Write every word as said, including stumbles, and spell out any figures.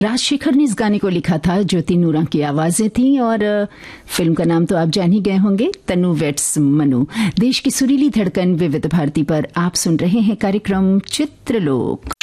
राजशेखर ने इस गाने को लिखा था, ज्योति नूरा की आवाजें थी और फिल्म का नाम तो आप जान ही गए होंगे, तनु वेट्स मनु। देश की सुरीली धड़कन विविध भारती पर आप सुन रहे हैं कार्यक्रम चित्रलोक।